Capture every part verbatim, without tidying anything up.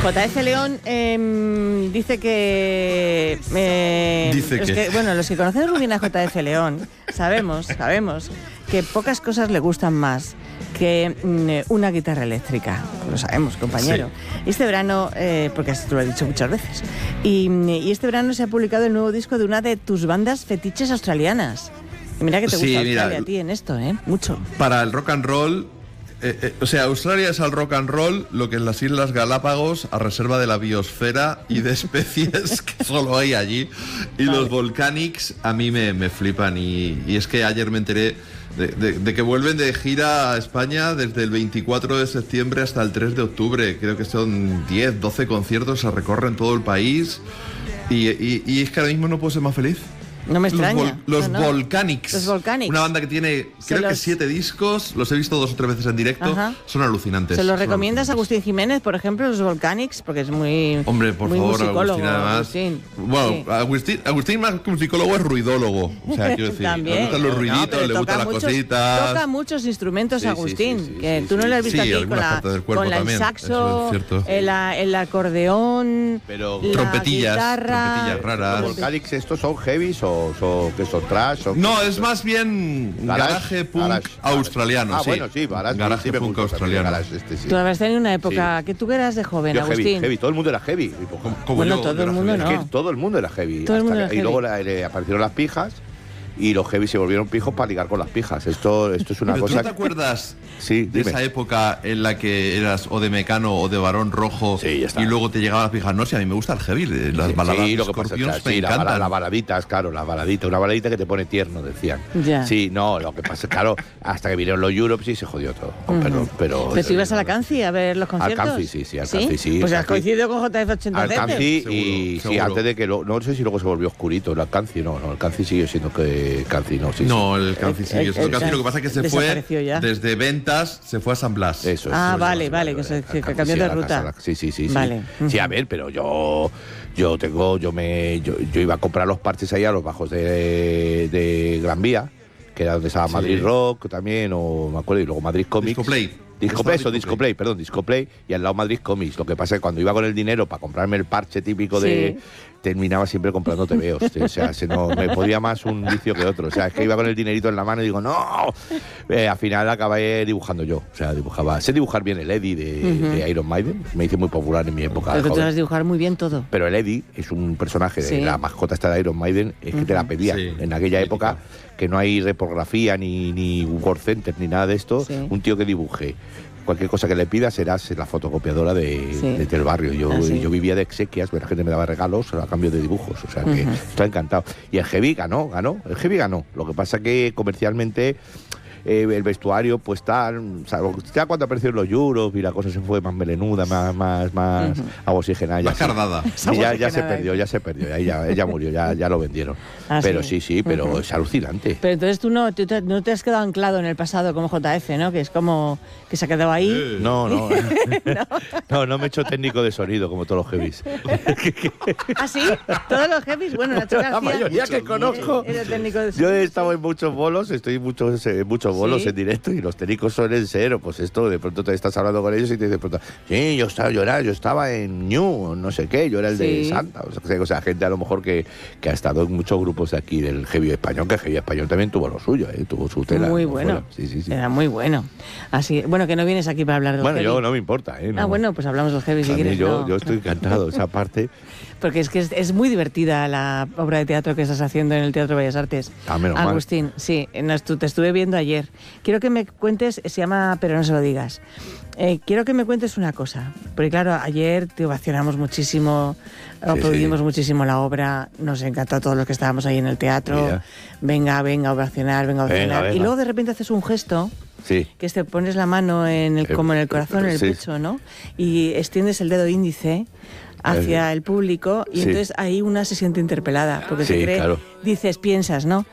J F León eh, dice que... Eh, dice los que... que... Bueno, los que conocemos muy bien a J F León sabemos, sabemos que pocas cosas le gustan más que mm, una guitarra eléctrica. Lo sabemos, compañero. Sí. Este verano, eh, porque esto lo he dicho muchas veces, y, y este verano se ha publicado el nuevo disco de una de tus bandas fetiches australianas. Y mira que te gusta sí, Australia mira, a ti en esto, ¿eh? Mucho. Para el rock and roll... Eh, eh, o sea, Australia es al rock and roll lo que en las Islas Galápagos a reserva de la biosfera y de especies que solo hay allí. Y vale. Los Volcanics a mí me, me flipan. Y, y es que ayer me enteré de, de, de que vuelven de gira a España desde el veinticuatro de septiembre hasta el tres de octubre. Creo que son diez, doce conciertos, se recorren todo el país. Y, y, y es que ahora mismo no puedo ser más feliz. No me extraña. Los, vol los no, no. Volcanics. Los Volcanics. Una banda que tiene, Se creo los... que siete discos. Los he visto dos o tres veces en directo. Ajá. Son alucinantes. ¿Se los recomiendas a Agustín Jiménez, por ejemplo, los Volcanics? Porque es muy. Hombre, por muy favor, musicólogo, Agustín, además. Agustín. Bueno, sí. Agustín, Agustín, más que musicólogo, es ruidólogo. O sea, quiero decir, le gustan los ruiditos, no, le gustan las muchos, cositas. Toca muchos instrumentos, sí, Agustín. Sí, sí, sí, que sí, tú no sí, lo has visto sí, aquí con, la, con la, el saxo, el, el acordeón, pero la trompetillas, guitarra, trompetillas raras. ¿Los Volcanics estos son heavies o son, que son trash? O no, es más bien garage, garage punk garage, australiano. Ah, sí. bueno, sí, garage, garage sí, punk australiano. Garage, este, sí. Tú habrás tenido una época sí. que tú eras de joven, yo Agustín. Heavy, heavy, todo el mundo era heavy. Como, como bueno, yo, todo el mundo heavy. no. Es que todo el mundo era heavy. Todo el mundo era que, heavy. Y luego la, le aparecieron las pijas. Y los heavy se volvieron pijos para ligar con las pijas. Esto, esto es una Pero cosa... ¿tú te acuerdas sí, de esa época en la que eras o de Mecano o de Varón Rojo sí, ya está. Y luego te llegaban las pijas? No sé, a mí me gusta el heavy, las baladas sí, de lo que pasa, Scorpions sí, me la, encantan. Las baladitas, claro, las baladitas. Una baladita que te pone tierno, decían. Ya. Sí, no, lo que pasa, claro, hasta que vinieron los Europe sí se jodió todo. Uh-huh. Perdón, pero... ¿Pero tú ibas a la Canci a ver los conciertos? Al Canci, sí, sí, al Canci, sí. Pues has coincidido con J F ochenta Al Canci seguro, y seguro. Sí, antes de que... Lo, no sé si luego se volvió oscurito. El Canci no, no, el Canci sigue siendo que... Canci no, sí, No, sí. el Canci sigue siendo el Canci. Lo que pasa es que se fue ya. desde ventas, se fue a San Blas. Eso, ah, eso, vale, eso, vale, eso, que, eso, se, que, que Canci, cambió de la ruta. casa, sí, sí, sí. Vale. Sí. Uh-huh. Sí, a ver, pero yo... Yo tengo... Yo me... Yo, yo iba a comprar los parches ahí a los bajos de, de Gran Vía, que era donde estaba Madrid sí. Rock también, o me acuerdo, y luego Madrid Comics. Discoplay. Discoplay, eso, Discoplay, perdón, Discoplay, y al lado Madrid Comics. Lo que pasa es que cuando iba con el dinero para comprarme el parche típico sí. de... terminaba siempre comprando tebeos. O sea, se no, me podía más un vicio que otro. O sea, es que iba con el dinerito en la mano y digo, ¡no! Eh, al final acabé dibujando yo. O sea, dibujaba... Sé dibujar bien el Eddie de, uh-huh. de Iron Maiden. Me hice muy popular en mi época. Pero que tú sabes dibujar muy bien todo. Pero el Eddie es un personaje de sí. la mascota esta de Iron Maiden. Es que uh-huh. te la pedía. Sí. En aquella época, que no hay repografía, ni, ni Word Center, ni nada de esto. Sí. Un tío que dibuje. Cualquier cosa que le pidas serás la fotocopiadora de, sí. de, del barrio. Yo, ah, sí. yo vivía de exequias, la gente me daba regalos a cambio de dibujos. O sea que uh-huh. estoy encantado. Y el heavy ganó, ganó. El heavy ganó. Lo que pasa que comercialmente eh, el vestuario, pues tal. O sea, ya cuando aparecieron los Europe y la cosa se fue más melenuda, más, más, más uh-huh. oxigenada. Más cardada. Sí, ya, ya se perdió, ya se perdió. Ahí ya, ella murió, ya, ya lo vendieron. Ah, pero sí, sí, sí pero uh-huh. es alucinante. Pero entonces tú no, tú te, no te has quedado anclado en el pasado como J F, ¿no? Que es como que se ha quedado ahí. No, no. no. no, no me he hecho técnico de sonido como todos los heavies. ¿Ah, sí? ¿Todos los heavies? Bueno, Nacho García... La mayoría que conozco. Era técnico de yo he estado en muchos bolos, estoy en muchos, en muchos bolos ¿sí? en directo y los técnicos suelen ser, pues esto, de pronto te estás hablando con ellos y te dicen, pronto, sí, yo estaba, yo era, yo estaba en New, no sé qué, yo era el sí. de Santa. O sea, o sea, gente a lo mejor que, que ha estado en muchos grupos de aquí del heavy español, que el heavy español también tuvo lo suyo, ¿eh? Tuvo su tela. Muy bueno. Sí, sí, sí. Era muy bueno. Así, bueno, que no vienes aquí para hablar de Bueno, heavy. yo no me importa, ¿eh? No. Ah, bueno, pues hablamos del heavy si quieres. Yo, no. yo estoy encantado, esa parte. Porque es que es, es muy divertida la obra de teatro que estás haciendo en el Teatro Bellas Artes. Ah, menos Agustín, mal. sí, te estuve viendo ayer. Quiero que me cuentes, se llama Pero no se lo digas. Eh, quiero que me cuentes una cosa, porque claro, ayer te ovacionamos muchísimo, sí, aplaudimos sí. muchísimo la obra, nos encantó a todos los que estábamos ahí en el teatro. Mira. Venga, venga, ovacionar, venga, ovacionar. Venga, venga. Y luego de repente haces un gesto, sí. que te pones la mano en el, como en el corazón, en el sí. pecho, ¿no? Y extiendes el dedo índice hacia el público y sí. entonces ahí una se siente interpelada, porque sí, se cree, claro. dices, piensas, ¿no?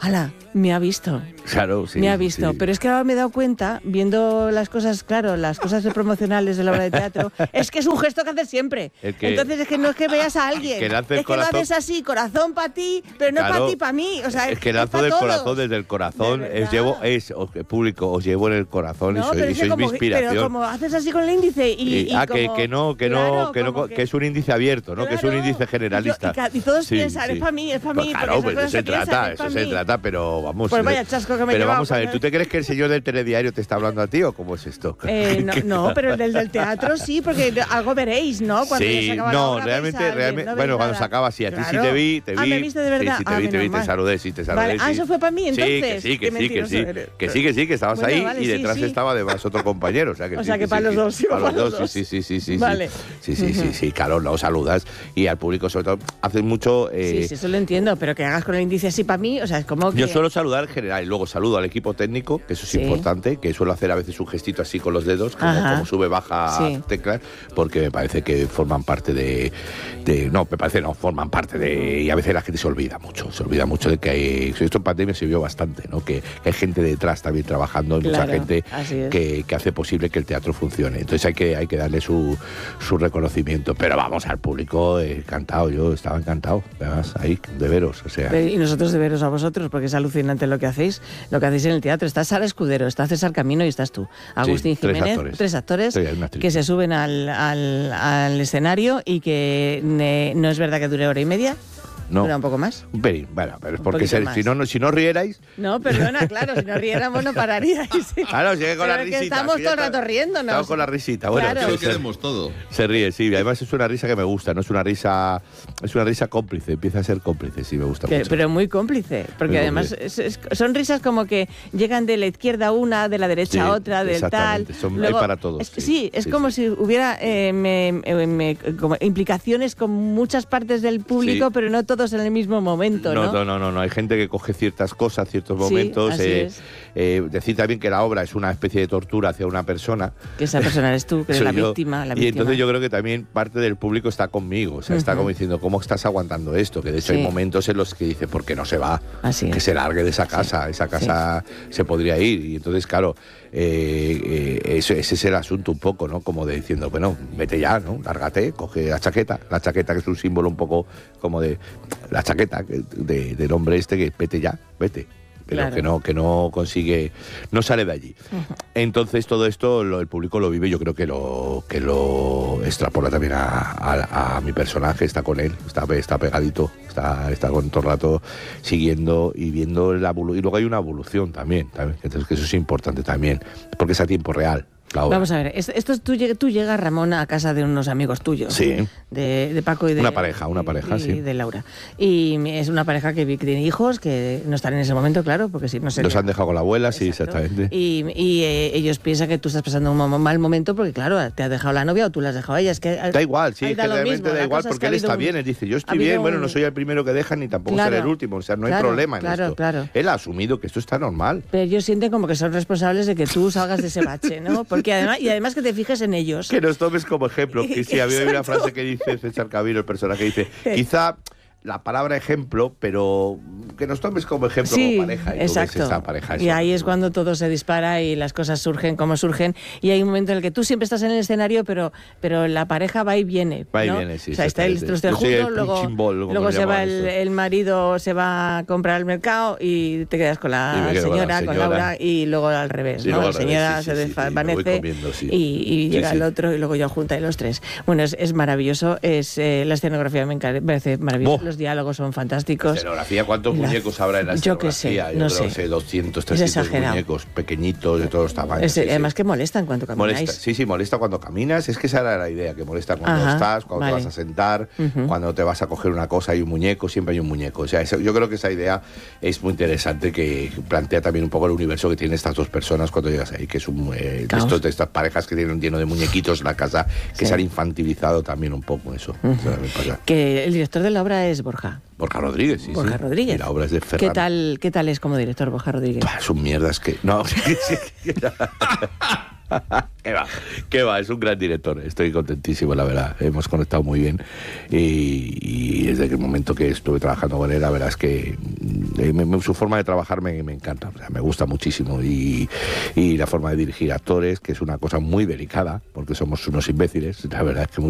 ¡hala! Me ha visto. Claro, sí. Me ha visto. Sí. Pero es que ahora me he dado cuenta, viendo las cosas, claro, las cosas promocionales de la obra de teatro, es que es un gesto que haces siempre. Que, Entonces es que no es que veas a alguien. Que es que corazón. lo haces así, corazón para ti, pero no claro, para ti, para mí. O sea, es que es lanzo es del todos. corazón, desde el corazón. ¿De os llevo, es, os, público, os llevo en el corazón no, y sois, y sois como, mi inspiración. Pero como haces así con el índice y. y, y ah, como, que, que no, que claro, no, que, no que, que es un índice abierto, ¿no? Claro, que es un índice generalista. Y, yo, y, y todos sí, piensan, sí. es para mí, es para Pues mí. claro, pues eso se piensan, trata, es eso pa' se mí. trata, pero vamos. Pues vaya chasco que me Pero lleva vamos a ver, cuando... ¿tú te crees que el señor del telediario te está hablando a ti o cómo es esto? Eh, no, no, pero el del, del teatro sí, porque algo veréis, ¿no? Cuando ya sí, se acaba no, la obra, realmente, veis a alguien, realmente no bueno, veis cuando nada. se acaba, sí, a ti sí Claro. te vi, te vi. Ah, ¿me viste de verdad? Sí, sí, te Ah, vi, te vi, menos te mal. saludé, sí, te saludé. Vale. sí. Ah, eso fue para mí, entonces. Sí, que sí, que Qué sí, que sí, mentiroso. que sí, que sí, que estabas Bueno, ahí vale, y sí, detrás sí. estaba además otro compañero, o sea que O sí, sea, que sí, para sí, los dos, sí, para los para los dos, dos. sí, sí, sí, sí, sí. Vale. Sí, sí, sí, sí, claro, lo saludas y al público sobre todo haces mucho. Eh, Sí, sí, eso lo entiendo, pero que hagas con el índice así para mí, o sea, es como que... Yo suelo saludar en general y luego saludo al equipo técnico, que eso es Sí. importante, que suelo hacer a veces un gestito así con los dedos, como, Ajá. como sube, baja Sí. teclas, porque me parece que forman parte de, de... No, me parece no, forman parte de... Y a veces la gente se olvida mucho, se olvida mucho de que hay... Esto en pandemia se vio bastante, ¿no? Que, que hay gente detrás también trabajando, hay Claro, mucha gente así es. que, que hace posible que el teatro funcione. Entonces hay que, hay que darle su, su reconocimiento. Pero vamos, al público, eh, encantado, yo estaba encantado, además, ahí, de veros, o sea... Pero- Y nosotros de veros a vosotros, porque es alucinante lo que hacéis, lo que hacéis en el teatro. Está Sara Escudero, está César Camino y estás tú. Agustín tres Jiménez, actores. tres actores Sí, hay una actriz. que se suben al, al, al escenario y que eh, no es verdad que dure hora y media, No. dura un poco más. Un pelín, bueno, pero es Un porque poquito se- más. si no, no- si no rierais, No, perdona, claro, si no riéramos no pararíais. claro, sigue con Pero la es que risita. estamos aquí todo el está- rato riéndonos. Estamos con la risita, bueno, Claro. Que se- lo queremos todo. se ríe, sí, además es una risa que me gusta, no es una risa, es una risa cómplice, empieza a ser cómplice, sí, me gusta Que- mucho. pero muy cómplice, porque Muy además cómplice. es- es- son risas como que llegan de la izquierda una, de la derecha Sí, otra, del tal. exactamente, son- hay para todos, es- sí. sí, es Sí, como sí. si hubiera eh, me- eh, me- como implicaciones con muchas partes del público, Sí. pero no todos en el mismo momento, ¿no? No, no, no, no, no, hay gente que coge ciertas cosas, ciertos Sí, momentos. así eh, es. eh, decir también que la obra es una especie de tortura hacia una persona. Que esa persona eres tú, que eres Soy la yo. víctima, la y víctima. entonces yo creo que también parte del público está conmigo, o sea, está Ujú. como diciendo, ¿cómo estás aguantando esto? Que de hecho Sí. hay momentos en los que dice, ¿por qué no se va? Así que es. se largue de esa casa, esa casa se podría ir. Y entonces, claro, eh, eh, ese, ese es el asunto un poco, ¿no? Como de diciendo, bueno, vete ya, ¿no? Lárgate, coge la chaqueta, la chaqueta que es un símbolo un poco como de la chaqueta que- de- del hombre este que vete ya, vete. Pero Claro. que no que no consigue, no sale de allí. Entonces todo esto lo- el público lo vive, yo creo que lo que lo extrapola también a, a- a mi personaje, está con él, está, está pegadito, está, está con todo el rato siguiendo y viendo la evolución. Y luego hay una evolución también, también, entonces que eso es importante también, porque es a tiempo real. La obra. Vamos a ver, es- esto es- tú, lleg- tú llegas, Ramón, a casa de unos amigos tuyos. Sí. De, de Paco y de... Una pareja, una pareja, y sí. de Laura. Y es una pareja que, vi- que tiene hijos, que no están en ese momento, claro, porque si no se... Los han dejado con la abuela, sí, Exacto. exactamente. Y, y, eh, ellos piensan que tú estás pasando un mo- mal momento porque, claro, te ha dejado la novia o tú la has dejado a ella. Es que, Da igual, sí, ahí es da que lo realmente mismo. da La igual, cosa es porque que ha él está habido bien, un- él dice, yo ha estoy habido bien, bueno, un- no soy el primero que dejan ni tampoco Claro, seré el último, o sea, no hay claro, problema en claro, esto. claro. Él ha asumido que esto está normal. Pero ellos sienten como que son responsables de que tú salgas de ese bache, ¿no? Porque además, y además que te fijes en ellos. Que nos tomes como ejemplo, que sí, a mí hay una Exacto. frase que dice César Camino, el personaje, dice, quizá la palabra ejemplo, pero que nos tomes como ejemplo Sí, como pareja. Y tú ves exacto. esa pareja, y eso. ahí es cuando todo se dispara y las cosas surgen como surgen. Y hay un momento en el que tú siempre estás en el escenario, pero, pero la pareja va y viene. Va y ¿no? viene, sí, O sea, está el exactamente. troste Yo soy el junto, luego, punching ball, como luego le se va llaman el, esto. el marido, se va a comprar al mercado y te quedas con Y la, me quedo con la señora, con señora. Laura, y luego al revés. Y ¿no? luego La al revés, señora sí, se sí, sí, sí, me voy desvanece comiendo, sí. y, y Sí, llega sí. el otro y luego ya junta y los tres. Bueno, es, es maravilloso, es eh, la escenografía me encar- me parece maravillosa, Buah. los diálogos son fantásticos. Escenografía, ¿cuántos La- muñecos habrá en la yo qué sé, escenografía? no Yo creo, sé. sé, doscientos, Es trescientos exagerado. muñecos, pequeñitos, de todos los tamaños. Es- sí, sí. además que molestan cuando camináis. Molesta, sí, sí, molesta cuando caminas. Es que esa era la idea, que molesta cuando Ajá, estás, cuando vale. te vas a sentar, Ujú. cuando te vas a coger una cosa, hay un muñeco, siempre hay un muñeco. O sea, eso- yo creo que esa idea es muy interesante, que plantea también un poco el universo que tienen estas dos personas cuando llegas ahí, que es un, eh, de, Caos. estos, de estas parejas que tienen lleno de muñequitos en la casa, que Sí. se han infantilizado también un poco eso. Eso también pasa. Que el director de la obra es Borja. Borja Rodríguez, sí, Borja sí. Rodríguez. Y la obra es de ¿Qué Ferran. tal, ¿Qué tal es como director Borja Rodríguez? Bah, son mierdas que... No, que va, que va, es un gran director. Estoy contentísimo, la verdad. Hemos conectado muy bien. Y, y desde el momento que estuve trabajando con él, la verdad es que Eh, me, me, su forma de trabajar me, me encanta, o sea, me gusta muchísimo. Y, y la forma de dirigir actores, que es una cosa muy delicada, porque somos unos imbéciles, la verdad es que muchas